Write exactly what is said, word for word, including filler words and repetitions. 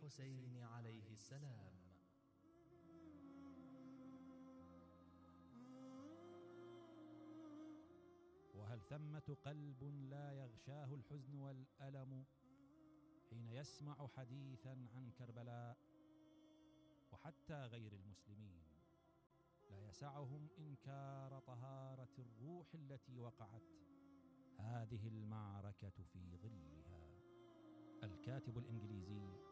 الحسين عليه السلام. وهل ثمة قلب لا يغشاه الحزن والألم حين يسمع حديثا عن كربلاء؟ وحتى غير المسلمين لا يسعهم إنكار طهارة الروح التي وقعت هذه المعركة في ظلها. الكاتب الإنجليزي